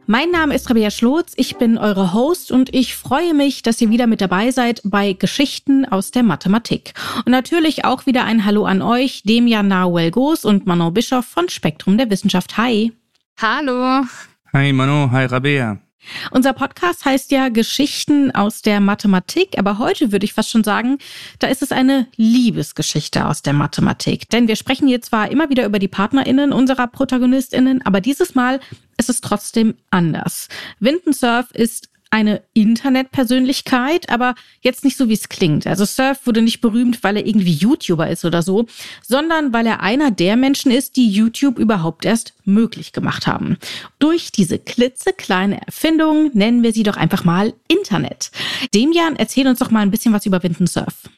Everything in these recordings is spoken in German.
Mein Name ist Rabea Schlotz, ich bin eure Host und ich freue mich, dass ihr wieder mit dabei seid bei Geschichten aus der Mathematik. Und natürlich auch wieder ein Hallo an euch, Demian Nahuel-Goos und Manon Bischoff von Spektrum der Wissenschaft. Hi. Hallo. Hi Manon, hi Rabea. Unser Podcast heißt ja Geschichten aus der Mathematik, aber heute würde ich fast schon sagen, da ist es eine Liebesgeschichte aus der Mathematik. Denn wir sprechen hier zwar immer wieder über die PartnerInnen unserer ProtagonistInnen, aber dieses Mal ist es trotzdem anders. Vinton Cerf ist eine Internetpersönlichkeit, aber jetzt nicht so, wie es klingt. Also Cerf wurde nicht berühmt, weil er irgendwie YouTuber ist oder so, sondern weil er einer der Menschen ist, die YouTube überhaupt erst möglich gemacht haben. Durch diese klitzekleine Erfindung nennen wir sie doch einfach mal Internet. Demian, erzähl uns doch mal ein bisschen was über Vinton Cerf.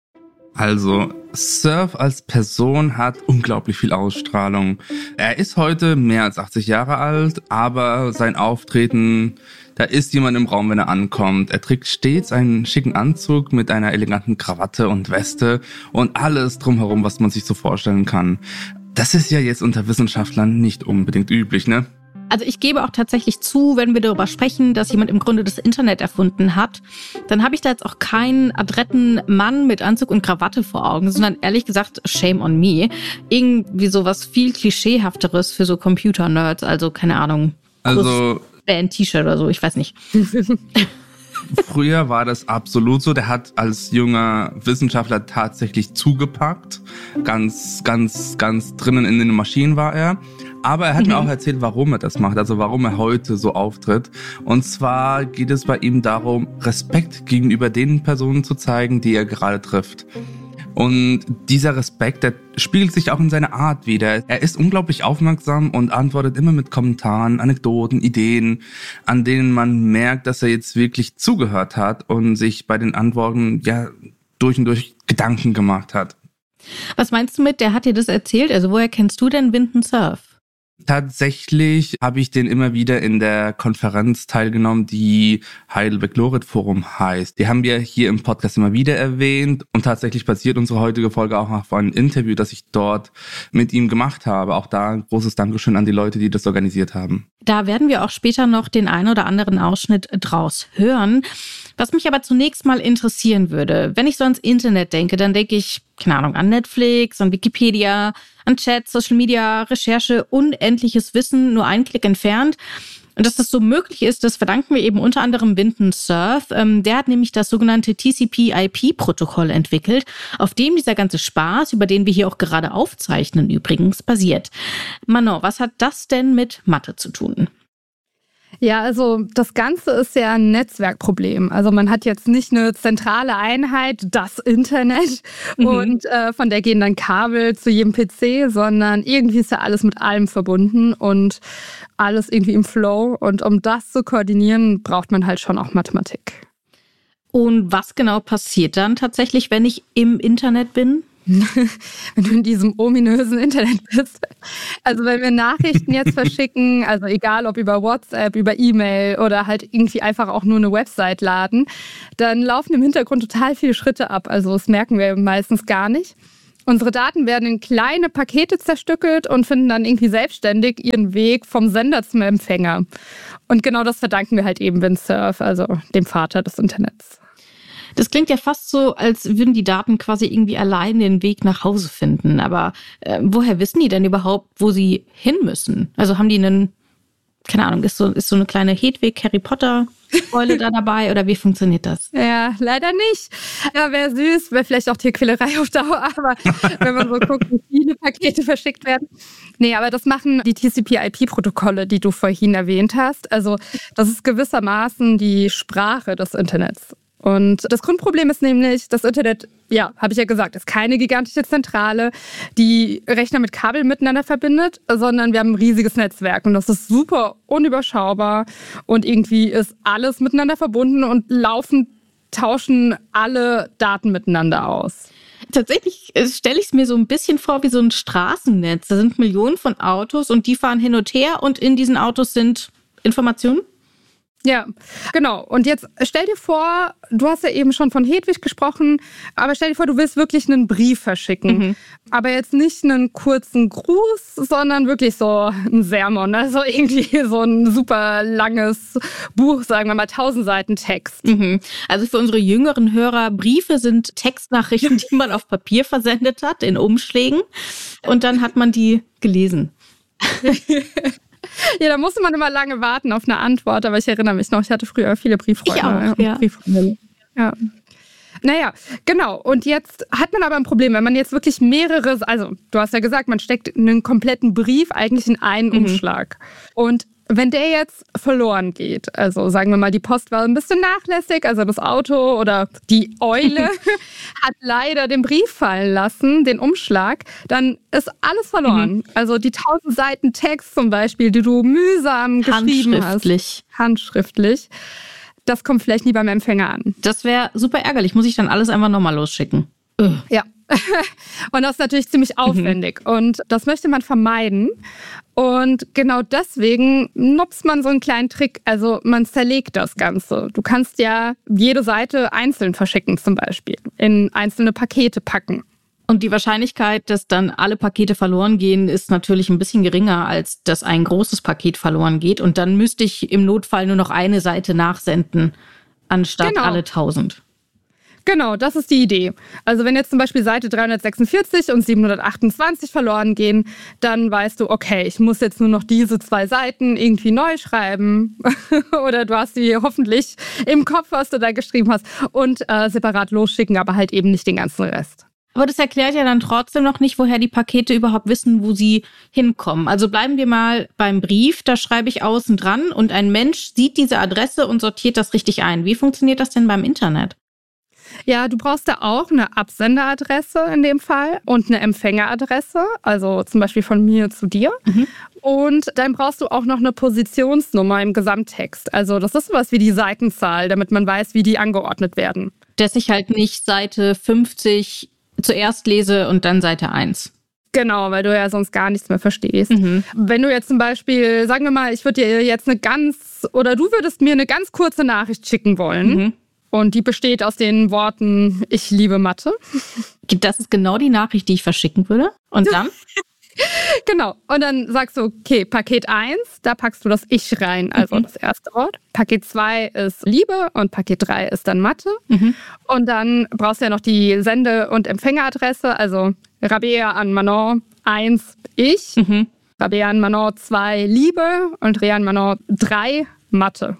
Also, Cerf als Person hat unglaublich viel Ausstrahlung. Er ist heute mehr als 80 Jahre alt, aber sein Auftreten, da ist jemand im Raum, wenn er ankommt. Er trägt stets einen schicken Anzug mit einer eleganten Krawatte und Weste und alles drumherum, was man sich so vorstellen kann. Das ist ja jetzt unter Wissenschaftlern nicht unbedingt üblich, ne? Also ich gebe auch tatsächlich zu, wenn wir darüber sprechen, dass jemand im Grunde das Internet erfunden hat, dann habe ich da jetzt auch keinen adretten Mann mit Anzug und Krawatte vor Augen, sondern ehrlich gesagt, shame on me. Irgendwie sowas viel Klischeehafteres für so Computer-Nerds, also keine Ahnung. Also ein T-Shirt oder so, ich weiß nicht. Früher war das absolut so. Der hat als junger Wissenschaftler tatsächlich zugepackt. Ganz drinnen in den Maschinen war er. Aber er hat mir auch erzählt, warum er das macht, also warum er heute so auftritt. Und zwar geht es bei ihm darum, Respekt gegenüber den Personen zu zeigen, die er gerade trifft. Und dieser Respekt, der spiegelt sich auch in seiner Art wider. Er ist unglaublich aufmerksam und antwortet immer mit Kommentaren, Anekdoten, Ideen, an denen man merkt, dass er jetzt wirklich zugehört hat und sich bei den Antworten ja durch und durch Gedanken gemacht hat. Was meinst du mit, der hat dir das erzählt? Also woher kennst du denn Vinton Cerf? Tatsächlich habe ich den immer wieder in der Konferenz teilgenommen, die Heidelberg Laureate Forum heißt. Die haben wir hier im Podcast immer wieder erwähnt und tatsächlich basiert unsere heutige Folge auch auf einem Interview, das ich dort mit ihm gemacht habe. Auch da ein großes Dankeschön an die Leute, die das organisiert haben. Da werden wir auch später noch den ein oder anderen Ausschnitt draus hören. Was mich aber zunächst mal interessieren würde, wenn ich so ans Internet denke, dann denke ich, keine Ahnung, an Netflix, an Wikipedia, an Chat, Social Media, Recherche, unendliches Wissen, nur einen Klick entfernt. Und dass das so möglich ist, das verdanken wir eben unter anderem Vinton Cerf. Der hat nämlich das sogenannte TCP/IP-Protokoll entwickelt, auf dem dieser ganze Spaß, über den wir hier auch gerade aufzeichnen, übrigens basiert. Manon, was hat das denn mit Mathe zu tun? Ja, also das Ganze ist ja ein Netzwerkproblem. Also man hat jetzt nicht eine zentrale Einheit, das Internet, und von der gehen dann Kabel zu jedem PC, sondern irgendwie ist ja alles mit allem verbunden und alles irgendwie im Flow. Und um das zu koordinieren, braucht man halt schon auch Mathematik. Und was genau passiert dann tatsächlich, wenn ich im Internet bin? Wenn du in diesem ominösen Internet bist. Also wenn wir Nachrichten jetzt verschicken, also egal ob über WhatsApp, über E-Mail oder halt irgendwie einfach auch nur eine Website laden, dann laufen im Hintergrund total viele Schritte ab. Also das merken wir meistens gar nicht. Unsere Daten werden in kleine Pakete zerstückelt und finden dann irgendwie selbstständig ihren Weg vom Sender zum Empfänger. Und genau das verdanken wir halt eben Vinton Cerf, also dem Vater des Internets. Das klingt ja fast so, als würden die Daten quasi irgendwie allein den Weg nach Hause finden. Aber woher wissen die denn überhaupt, wo sie hin müssen? Also haben die einen, keine Ahnung, ist so eine kleine Hedwig-Harry Potter-Eule da dabei oder wie funktioniert das? Ja, leider nicht. Ja, wäre süß, wäre vielleicht auch Tierquälerei auf Dauer, aber wenn man so guckt, wie viele Pakete verschickt werden. Nee, aber das machen die TCP/IP-Protokolle, die du vorhin erwähnt hast. Also das ist gewissermaßen die Sprache des Internets. Und das Grundproblem ist nämlich, das Internet, ja, habe ich ja gesagt, ist keine gigantische Zentrale, die Rechner mit Kabel miteinander verbindet, sondern wir haben ein riesiges Netzwerk und das ist super unüberschaubar und irgendwie ist alles miteinander verbunden und laufend tauschen alle Daten miteinander aus. Tatsächlich stelle ich es mir so ein bisschen vor wie so ein Straßennetz. Da sind Millionen von Autos und die fahren hin und her und in diesen Autos sind Informationen? Ja, genau. Und jetzt stell dir vor, du hast ja eben schon von Hedwig gesprochen, aber stell dir vor, du willst wirklich einen Brief verschicken. Aber jetzt nicht einen kurzen Gruß, sondern wirklich so ein Sermon, also irgendwie so ein super langes Buch, sagen wir mal 1000 Seiten Text. Also für unsere jüngeren Hörer, Briefe sind Textnachrichten, die man auf Papier versendet hat, in Umschlägen. Und dann hat man die gelesen. Ja, da musste man immer lange warten auf eine Antwort, aber ich erinnere mich noch, ich hatte früher viele Brieffreunde. Ich auch, ja. Brieffreundinnen. Ja. Naja, genau. Und jetzt hat man aber ein Problem, wenn man jetzt wirklich mehrere, also du hast ja gesagt, man steckt einen kompletten Brief eigentlich in einen Umschlag. Und wenn der jetzt verloren geht, also sagen wir mal, die Post war ein bisschen nachlässig, also das Auto oder die Eule hat leider den Brief fallen lassen, den Umschlag, dann ist alles verloren. Also die 1000 Seiten Text zum Beispiel, die du mühsam geschrieben hast. Handschriftlich. Das kommt vielleicht nie beim Empfänger an. Das wäre super ärgerlich. Muss ich dann alles einfach nochmal losschicken? Ja. Und das ist natürlich ziemlich aufwendig. Und das möchte man vermeiden. Und genau deswegen nutzt man so einen kleinen Trick. Also man zerlegt das Ganze. Du kannst ja jede Seite einzeln verschicken zum Beispiel. In einzelne Pakete packen. Und die Wahrscheinlichkeit, dass dann alle Pakete verloren gehen, ist natürlich ein bisschen geringer, als dass ein großes Paket verloren geht. Und dann müsste ich im Notfall nur noch eine Seite nachsenden, anstatt alle 1000. Genau, das ist die Idee. Also wenn jetzt zum Beispiel Seite 346 und 728 verloren gehen, dann weißt du, okay, ich muss jetzt nur noch diese 2 Seiten irgendwie neu schreiben. Oder du hast sie hoffentlich im Kopf, was du da geschrieben hast, und separat losschicken, aber halt eben nicht den ganzen Rest. Aber das erklärt ja dann trotzdem noch nicht, woher die Pakete überhaupt wissen, wo sie hinkommen. Also bleiben wir mal beim Brief, da schreibe ich außen dran und ein Mensch sieht diese Adresse und sortiert das richtig ein. Wie funktioniert das denn beim Internet? Ja, du brauchst da auch eine Absenderadresse in dem Fall und eine Empfängeradresse, also zum Beispiel von mir zu dir. Und dann brauchst du auch noch eine Positionsnummer im Gesamttext. Also das ist sowas wie die Seitenzahl, damit man weiß, wie die angeordnet werden. Dass ich halt nicht Seite 50 zuerst lese und dann Seite 1. Genau, weil du ja sonst gar nichts mehr verstehst. Wenn du jetzt zum Beispiel, sagen wir mal, ich würde dir jetzt du würdest mir eine ganz kurze Nachricht schicken wollen. Und die besteht aus den Worten, ich liebe Mathe. Das ist genau die Nachricht, die ich verschicken würde. Und dann? Genau. Und dann sagst du, okay, Paket 1, da packst du das Ich rein, also das erste Wort. Paket 2 ist Liebe und Paket 3 ist dann Mathe. Und dann brauchst du ja noch die Sende- und Empfängeradresse, also Rabea an Manon 1, Ich. Rabea an Manon 2, Liebe und Rea an Manon 3, Mathe.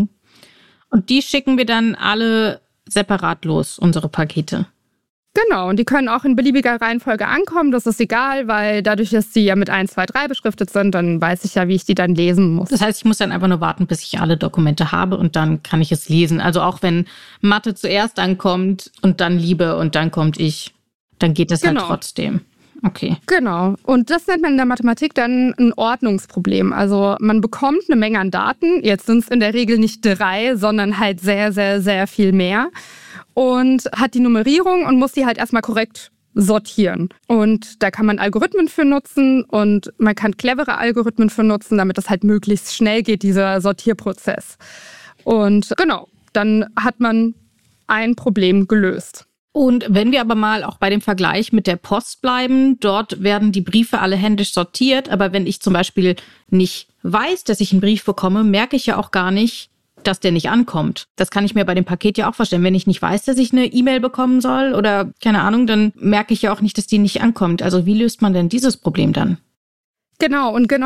Und die schicken wir dann alle separat los, unsere Pakete. Genau, und die können auch in beliebiger Reihenfolge ankommen. Das ist egal, weil dadurch, dass sie ja mit 1, 2, 3 beschriftet sind, dann weiß ich ja, wie ich die dann lesen muss. Das heißt, ich muss dann einfach nur warten, bis ich alle Dokumente habe und dann kann ich es lesen. Also auch wenn Mathe zuerst ankommt und dann Liebe und dann kommt Ich, dann geht das halt trotzdem. Okay. Genau. Und das nennt man in der Mathematik dann ein Ordnungsproblem. Also man bekommt eine Menge an Daten. Jetzt sind es in der Regel nicht 3, sondern halt sehr, sehr, sehr viel mehr. Und hat die Nummerierung und muss die halt erstmal korrekt sortieren. Und da kann man Algorithmen für nutzen und man kann clevere Algorithmen für nutzen, damit das halt möglichst schnell geht, dieser Sortierprozess. Und genau, dann hat man ein Problem gelöst. Und wenn wir aber mal auch bei dem Vergleich mit der Post bleiben, dort werden die Briefe alle händisch sortiert. Aber wenn ich zum Beispiel nicht weiß, dass ich einen Brief bekomme, merke ich ja auch gar nicht, dass der nicht ankommt. Das kann ich mir bei dem Paket ja auch vorstellen. Wenn ich nicht weiß, dass ich eine E-Mail bekommen soll oder keine Ahnung, dann merke ich ja auch nicht, dass die nicht ankommt. Also wie löst man denn dieses Problem dann? Genau, und genau